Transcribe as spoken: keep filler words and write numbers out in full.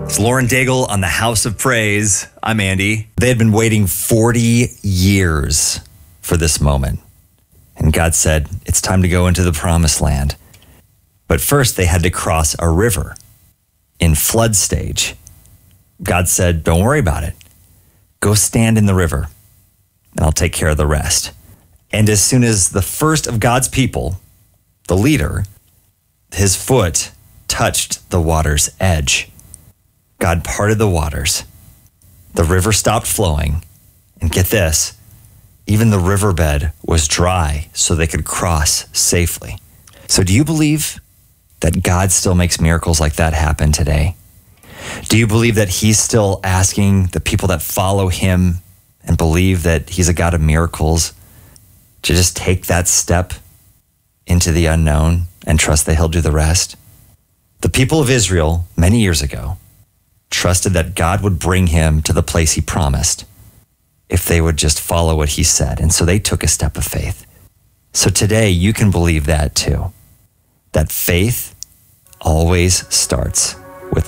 It's Lauren Daigle on the House of Praise. I'm Andy. They had been waiting forty years for this moment. And God said, it's time to go into the promised land. But first they had to cross a river in flood stage. God said, don't worry about it. Go stand in the river and I'll take care of the rest. And as soon as the first of God's people, the leader, his foot touched the water's edge, God parted the waters. The river stopped flowing. And get this, even the riverbed was dry so they could cross safely. So do you believe that God still makes miracles like that happen today? Do you believe that he's still asking the people that follow him and believe that he's a God of miracles to just take that step into the unknown and trust that he'll do the rest? The people of Israel, many years ago, trusted that God would bring him to the place he promised if they would just follow what he said. And so they took a step of faith. So today you can believe that too, that faith always starts